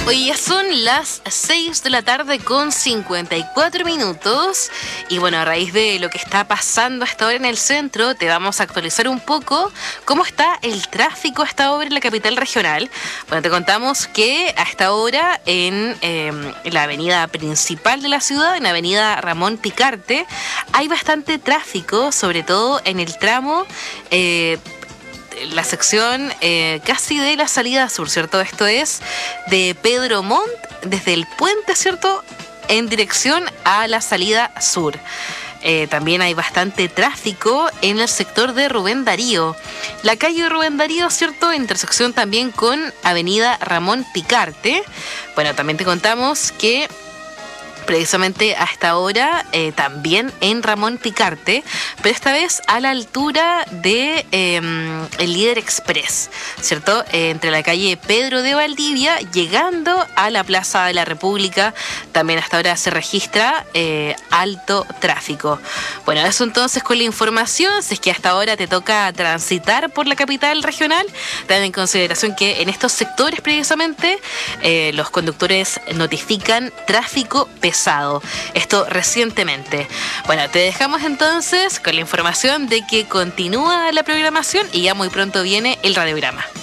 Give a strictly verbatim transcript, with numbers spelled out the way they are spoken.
Hoy ya son las seis de la tarde con cincuenta y cuatro minutos y bueno, a raíz de lo que está pasando hasta ahora en el centro, te vamos a actualizar un poco cómo está el tráfico hasta ahora en la capital regional. Bueno, te contamos que hasta ahora en eh, la avenida principal de la ciudad, en la avenida Ramón Picarte, hay bastante tráfico, sobre todo en el tramo eh, la sección eh, casi de la salida sur, ¿cierto? Esto es de Pedro Montt, desde el puente, ¿cierto?, en dirección a la salida sur. Eh, también hay bastante tráfico en el sector de Rubén Darío. La calle Rubén Darío, ¿cierto?, intersección también con avenida Ramón Picarte. Bueno, también te contamos que precisamente hasta ahora eh, también en Ramón Picarte, pero esta vez a la altura de eh, el Líder Express, ¿cierto? Eh, entre la calle Pedro de Valdivia, llegando a la Plaza de la República, también hasta ahora se registra eh, alto tráfico. Bueno, eso entonces con la información. Si es que hasta ahora te toca transitar por la capital regional, ten en consideración que en estos sectores precisamente eh, los conductores notifican tráfico pesado. Esto recientemente. Bueno, te dejamos entonces con la información de que continúa la programación y ya muy pronto viene el radiograma.